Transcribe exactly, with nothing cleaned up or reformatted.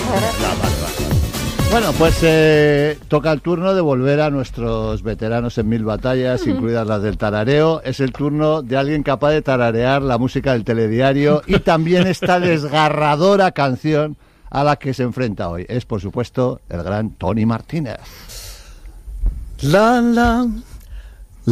No, vale, vale. Bueno, pues eh, toca el turno de volver a nuestros veteranos en mil batallas, uh-huh. incluidas las del tarareo. Es el turno de alguien capaz de tararear la música del telediario y también esta desgarradora canción a la que se enfrenta hoy. Es, por supuesto, el gran Tony Martínez. La, la,